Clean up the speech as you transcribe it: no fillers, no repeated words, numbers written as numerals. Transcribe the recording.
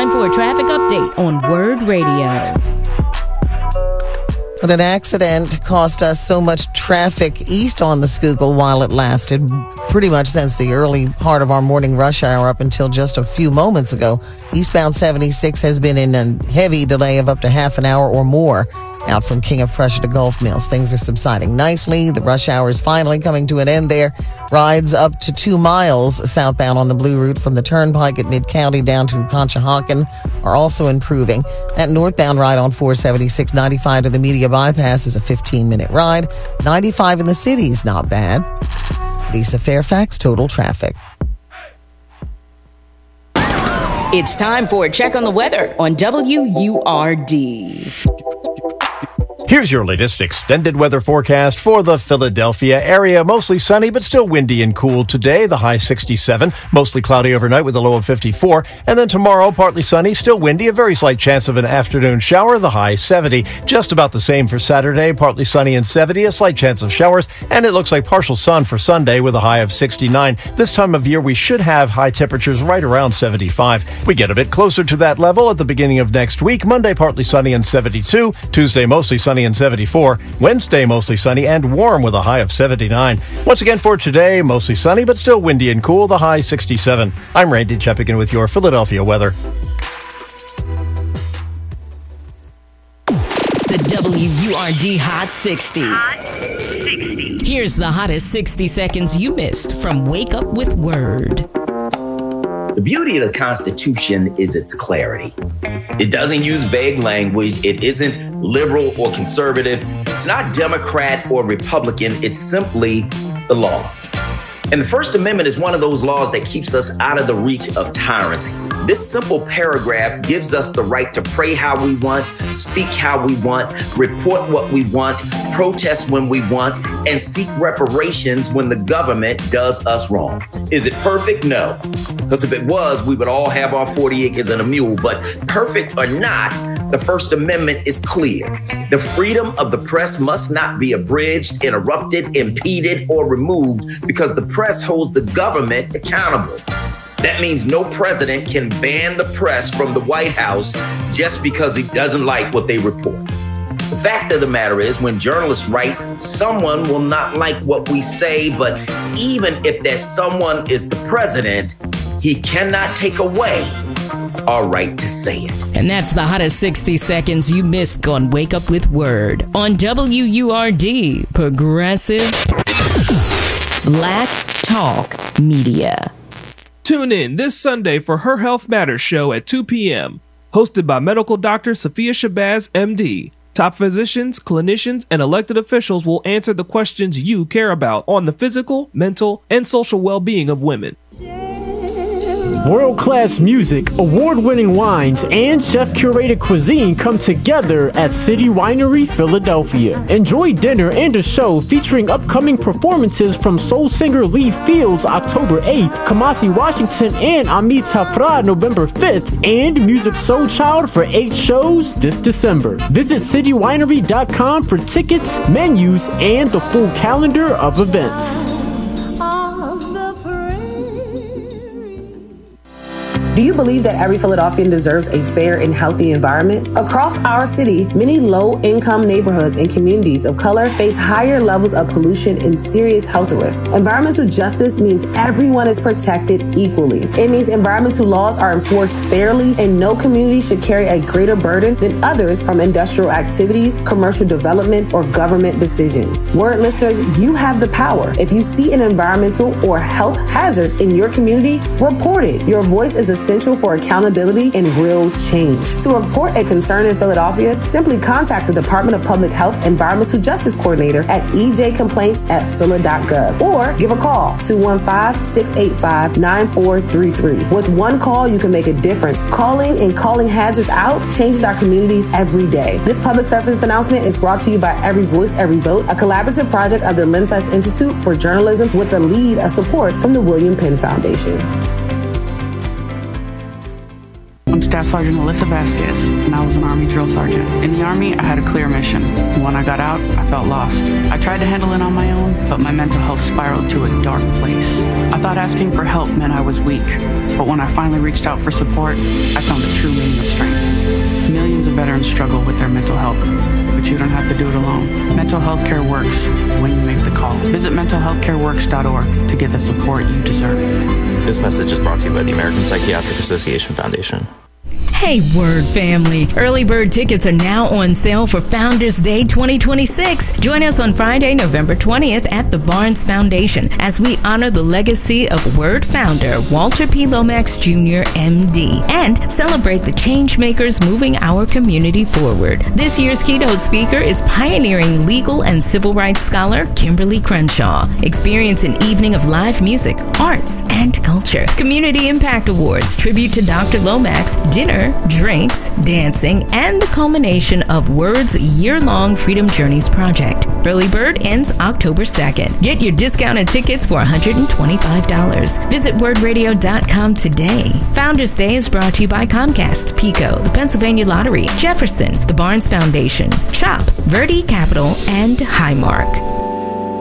time for a traffic update on Word Radio. But an accident cost us so much traffic east on the Schuylkill while it lasted pretty much since the early part of our morning rush hour up until just a few moments ago. Eastbound 76 has been in a heavy delay of up to half an hour or more out from King of Prussia to Gulf Mills. Things are subsiding nicely. The rush hour is finally coming to an end there. Rides up to 2 miles southbound on the Blue Route from the Turnpike at Mid-County down to Conshohocken are also improving. That northbound ride on 476, 95 to the Media Bypass is a 15-minute ride. 95 in the city is not bad. Lisa Fairfax, Total Traffic. It's time for a check on the weather on WURD. Here's your latest extended weather forecast for the Philadelphia area. Mostly sunny, but still windy and cool today. The high 67. Mostly cloudy overnight with a low of 54. And then tomorrow, partly sunny, still windy. A very slight chance of an afternoon shower. The high 70. Just about the same for Saturday. Partly sunny and 70. A slight chance of showers. And it looks like partial sun for Sunday with a high of 69. This time of year, we should have high temperatures right around 75. We get a bit closer to that level at the beginning of next week. Monday, partly sunny and 72. Tuesday, mostly sunny and 74. Wednesday, mostly sunny and warm with a high of 79. Once again for today, mostly sunny but still windy and cool, the high 67. I'm Randy checking in with your Philadelphia weather. It's the WURD Hot 60. Here's the hottest 60 seconds you missed from Wake Up with Word. The beauty of the Constitution is its clarity. It doesn't use vague language. It isn't liberal or conservative. It's not Democrat or Republican. It's simply the law. And the First Amendment is one of those laws that keeps us out of the reach of tyrants. This simple paragraph gives us the right to pray how we want, speak how we want, report what we want, protest when we want, and seek reparations when the government does us wrong. Is it perfect? No. Because if it was, we would all have our 40 acres and a mule. But perfect or not, the First Amendment is clear. The freedom of the press must not be abridged, interrupted, impeded, or removed because the press holds the government accountable. That means no president can ban the press from the White House just because he doesn't like what they report. The fact of the matter is, when journalists write, someone will not like what we say, but even if that someone is the president, he cannot take away our right to say it. And that's the hottest 60 seconds you missed on Wake Up with Word on WURD, Progressive Black Talk Media. Tune in this Sunday for Her Health Matters show at 2 p.m. Hosted by medical doctor Sophia Shabazz, MD. Top physicians, clinicians, and elected officials will answer the questions you care about on the physical, mental, and social well-being of women. World-class music, award-winning wines, and chef-curated cuisine come together at City Winery, Philadelphia. Enjoy dinner and a show featuring upcoming performances from soul singer Lee Fields October 8th, Kamasi Washington and Amit Hafra November 5th, and Music Soul Child for 8 shows this December. Visit citywinery.com for tickets, menus, and the full calendar of events. Do you believe that every Philadelphian deserves a fair and healthy environment? Across our city, many low-income neighborhoods and communities of color face higher levels of pollution and serious health risks. Environmental justice means everyone is protected equally. It means environmental laws are enforced fairly, and no community should carry a greater burden than others from industrial activities, commercial development, or government decisions. Word listeners, you have the power. If you see an environmental or health hazard in your community, report it. Your voice is essential for accountability and real change. To report a concern in Philadelphia, simply contact the Department of Public Health Environmental Justice Coordinator at ejcomplaints@phila.gov or give a call 215-685-9433. With one call, you can make a difference. Calling hazards out changes our communities every day. This public service announcement is brought to you by Every Voice, Every Vote, a collaborative project of the Linfest Institute for Journalism with the lead of support from the William Penn Foundation. I'm Staff Sergeant Alyssa Vasquez, and I was an Army drill sergeant. In the Army, I had a clear mission. When I got out, I felt lost. I tried to handle it on my own, but my mental health spiraled to a dark place. I thought asking for help meant I was weak, but when I finally reached out for support, I found the true meaning of strength. Millions of veterans struggle with their mental health, but you don't have to do it alone. Mental health care works when you make the call. Visit mentalhealthcareworks.org to get the support you deserve. This message is brought to you by the American Psychiatric Association Foundation. Hey, Word family. Early bird tickets are now on sale for Founders Day 2026. Join us on Friday, November 20th at the Barnes Foundation as we honor the legacy of Word founder Walter P. Lomax Jr., MD, and celebrate the change makers moving our community forward. This year's keynote speaker is pioneering legal and civil rights scholar Kimberly Crenshaw. Experience an evening of live music, arts, and culture. Community Impact Awards, tribute to Dr. Lomax, dinner, drinks, dancing, and the culmination of Word's year-long Freedom Journeys project. Early bird ends October 2nd. Get your discounted tickets for $125. Visit wordradio.com today. Founders Day is brought to you by Comcast, PECO, the Pennsylvania Lottery, Jefferson, the Barnes Foundation, CHOP, Verde Capital, and Highmark.